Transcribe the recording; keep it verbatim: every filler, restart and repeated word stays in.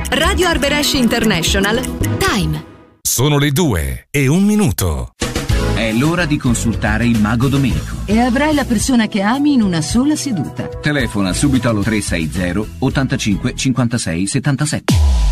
Radio Arberesh International. Time. Sono le due e un minuto. È l'ora di consultare il Mago Domenico. E avrai la persona che ami in una sola seduta. Telefona subito allo tre sei zero ottantacinque cinquantasei settantasette.